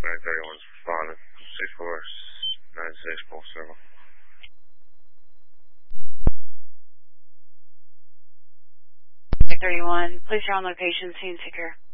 931's responding. 6496, full circle. 31, please your on location, scene seeker.